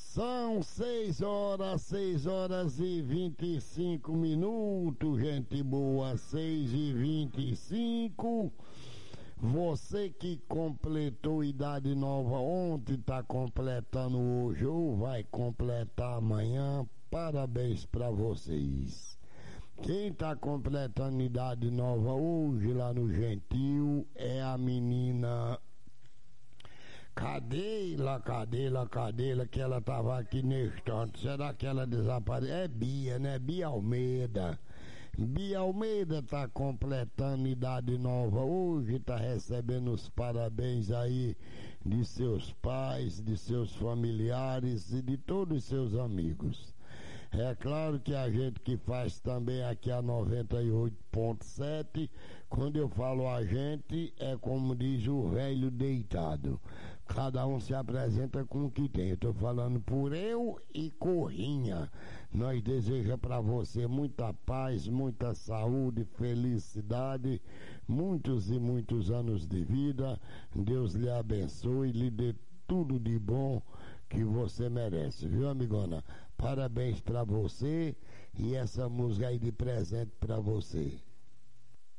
São 6 horas e 25 minutos, gente boa, 6h25. Você que completou idade nova ontem, tá completando hoje ou vai completar amanhã, parabéns pra vocês. Quem tá completando idade nova hoje lá no Gentil é a menina Cadela, que ela tava aqui nesse instante. Será que ela desapareceu? É Bia, né? Bia Almeida. Bia Almeida tá completando idade nova hoje, tá recebendo os parabéns aí de seus pais, de seus familiares e de todos os seus amigos. É claro que a gente que faz também aqui a 98.7, quando eu falo a gente, é como diz o velho deitado. Cada um se apresenta com o que tem. Eu tô falando por eu e Corrinha. Nós desejamos para você muita paz, muita saúde, felicidade, muitos e muitos anos de vida. Deus lhe abençoe e lhe dê tudo de bom que você merece, viu, amigona? Parabéns pra você e essa música aí de presente pra você.